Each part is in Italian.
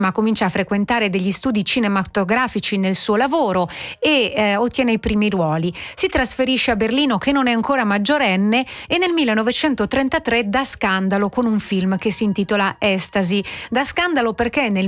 ma comincia a frequentare degli studi cinematografici nel suo lavoro e ottiene i primi ruoli. Si trasferisce a Berlino, che non è ancora maggiorenne, e nel 1933 dà scandalo con un film che si intitola Ecstasy. Dà scandalo perché nel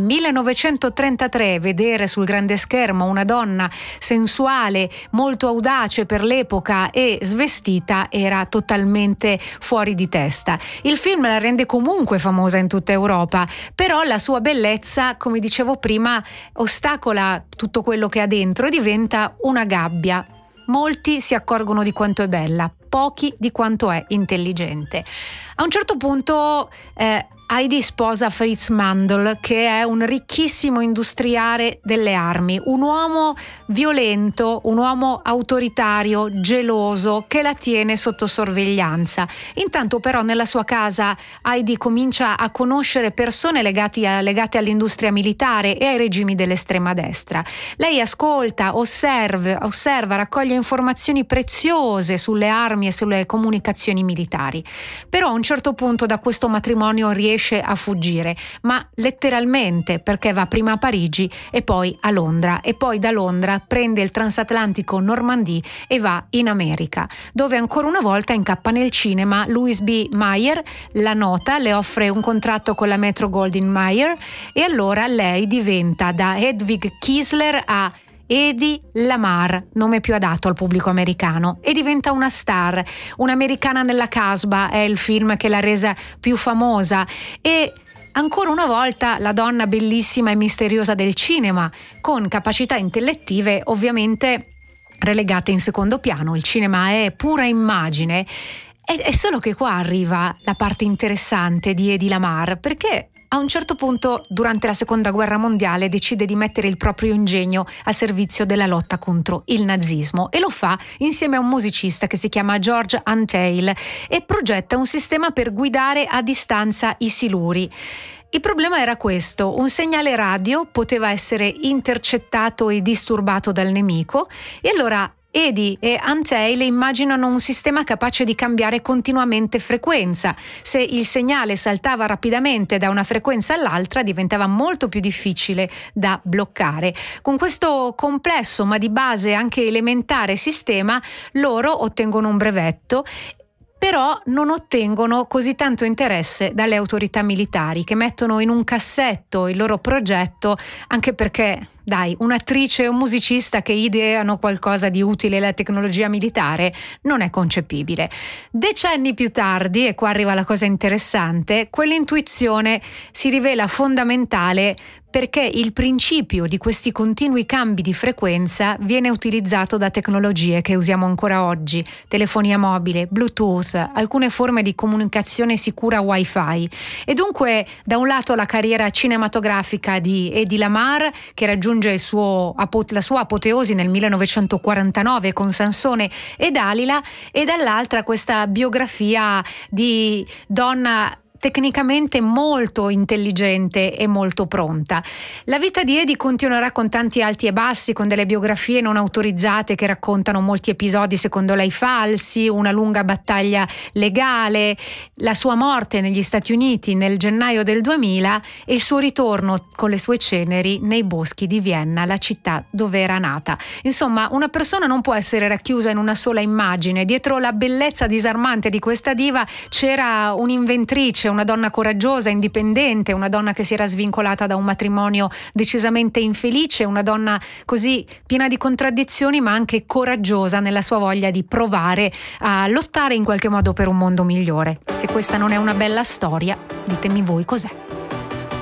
1933 vedere sul grande schermo una donna sensuale, molto audace per l'epoca e svestita era totalmente fuori di testa. Il film la rende comunque famosa in tutta Europa, però la sua bellezza, come dicevo prima, ostacola tutto quello che ha dentro e diventa una gabbia. Molti si accorgono di quanto è bella, pochi di quanto è intelligente. A un certo punto Heidi sposa Fritz Mandl, che è un ricchissimo industriale delle armi, un uomo violento, un uomo autoritario, geloso, che la tiene sotto sorveglianza. Intanto però nella sua casa Heidi comincia a conoscere persone legate all'industria militare e ai regimi dell'estrema destra. Lei ascolta, osserva, raccoglie informazioni preziose sulle armi e sulle comunicazioni militari. Però a un certo punto da questo matrimonio riesce a fuggire, ma letteralmente, perché va prima a Parigi e poi a Londra, e poi da Londra prende il transatlantico Normandie e va in America, dove ancora una volta incappa nel cinema. Louis B. Mayer la nota, le offre un contratto con la Metro-Goldwyn-Mayer e allora lei diventa da Hedwig Kiesler a Hedy Lamarr, nome più adatto al pubblico americano, e diventa una star. Un'americana nella Casbah è il film che l'ha resa più famosa, e ancora una volta la donna bellissima e misteriosa del cinema, con capacità intellettive ovviamente relegate in secondo piano. Il cinema è pura immagine. È solo che qua arriva la parte interessante di Hedy Lamarr, perché a un certo punto, durante la Seconda Guerra Mondiale, decide di mettere il proprio ingegno a servizio della lotta contro il nazismo, e lo fa insieme a un musicista che si chiama George Antheil, e progetta un sistema per guidare a distanza i siluri. Il problema era questo: un segnale radio poteva essere intercettato e disturbato dal nemico, e allora Hedy e Antheil immaginano un sistema capace di cambiare continuamente frequenza. Se il segnale saltava rapidamente da una frequenza all'altra, diventava molto più difficile da bloccare. Con questo complesso, ma di base anche elementare sistema, loro ottengono un brevetto, però non ottengono così tanto interesse dalle autorità militari, che mettono in un cassetto il loro progetto, anche perché, dai, un'attrice e un musicista che ideano qualcosa di utile alla tecnologia militare non è concepibile. Decenni più tardi, e qua arriva la cosa interessante, quell'intuizione si rivela fondamentale, perché il principio di questi continui cambi di frequenza viene utilizzato da tecnologie che usiamo ancora oggi: telefonia mobile, Bluetooth, alcune forme di comunicazione sicura Wi-Fi. E dunque, da un lato la carriera cinematografica di Hedy Lamarr, che raggiunge la sua apoteosi nel 1949 con Sansone e Dalila, e dall'altra questa biografia di donna tecnicamente molto intelligente e molto pronta. La vita di Hedy continuerà con tanti alti e bassi, con delle biografie non autorizzate che raccontano molti episodi secondo lei falsi, una lunga battaglia legale, la sua morte negli Stati Uniti nel gennaio del 2000 e il suo ritorno con le sue ceneri nei boschi di Vienna, la città dove era nata. Insomma, una persona non può essere racchiusa in una sola immagine. Dietro la bellezza disarmante di questa diva c'era un'inventrice, una donna coraggiosa, indipendente, una donna che si era svincolata da un matrimonio decisamente infelice, una donna così piena di contraddizioni, ma anche coraggiosa nella sua voglia di provare a lottare in qualche modo per un mondo migliore. Se questa non è una bella storia, ditemi voi cos'è.